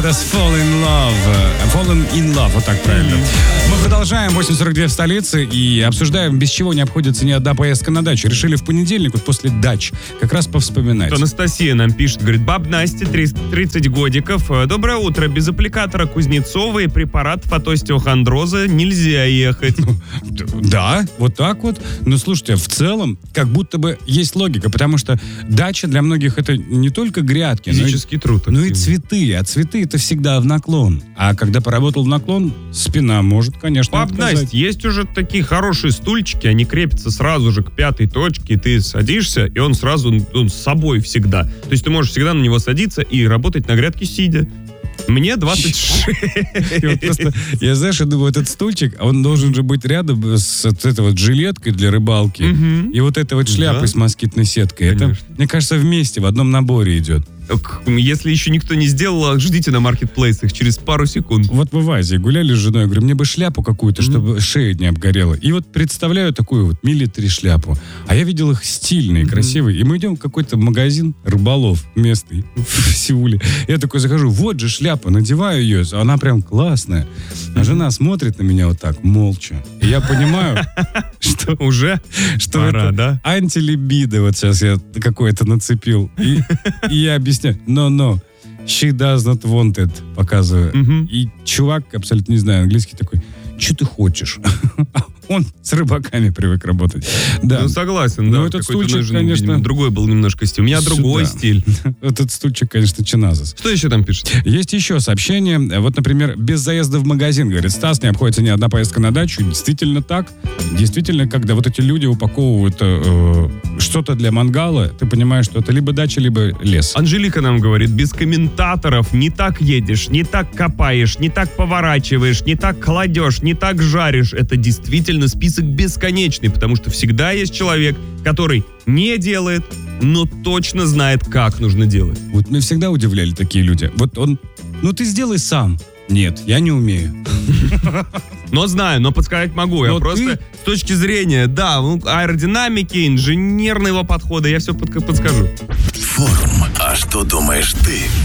Fallen in love, вот так правильно. Мы продолжаем 8:42 в столице и обсуждаем, без чего не обходится ни одна поездка на дачу. Решили в понедельник, вот после дач, как раз повспоминать. Анастасия нам пишет, говорит, баб Насте 30 годиков. Доброе утро. Без аппликатора Кузнецова и препаратов от остеохондроза нельзя ехать. Да, вот так вот. Но слушайте, в целом, как будто бы есть логика, потому что дача для многих это не только грядки, физический труд. но и цветы. А цветы это всегда в наклон. А когда поработал в наклон, спина может, конечно, Баб отказать. Настя, есть уже такие хорошие стульчики, они крепятся сразу же к 5-й точке, ты садишься, и он сразу с собой всегда. То есть ты можешь всегда на него садиться и работать на грядке сидя. Мне 26. Я, знаешь, я думаю, этот стульчик, он должен же быть рядом с этой вот жилеткой для рыбалки и вот этой вот шляпой с москитной сеткой. Это, мне кажется, вместе, в одном наборе идет. Если еще никто не сделал, ждите на маркетплейсах через пару секунд. Вот мы в Азии гуляли с женой, я говорю, мне бы шляпу какую-то, чтобы шея не обгорела. И вот представляю такую вот милитари шляпу. А я видел их стильные, красивые. И мы идем в какой-то магазин рыболов местный в Сеуле. Я такой захожу, вот же шляпа, надеваю ее, она прям классная. А жена смотрит на меня вот так, молча. И я понимаю, что уже что пора, это да? антилибидо вот сейчас я какое-то нацепил. И я объясняю, no, she does not want it, показываю. И чувак, абсолютно не знаю, английский такой, что ты хочешь? Он с рыбаками привык работать. Да. Ну, согласен, но да. этот стульчик, конечно... Видимо, другой был немножко стиль. У меня другой стиль. Этот стульчик, конечно, чиназис. Что еще там пишет? Есть еще сообщение. Вот, например, без заезда в магазин, говорит Стас, не обходится ни одна поездка на дачу. Действительно так. Действительно, когда вот эти люди упаковывают что-то для мангала, ты понимаешь, что это либо дача, либо лес. Анжелика нам говорит, без комментаторов не так едешь, не так копаешь, не так поворачиваешь, не так кладешь, не так жаришь. Это действительно список бесконечный, потому что всегда есть человек, который не делает, но точно знает, как нужно делать. Вот меня всегда удивляли такие люди. Вот он, ну ты сделай сам. Нет, я не умею. Но знаю, но подсказать могу. Я просто с точки зрения, аэродинамики, инженерного подхода, я все подскажу. Форум. А что думаешь ты?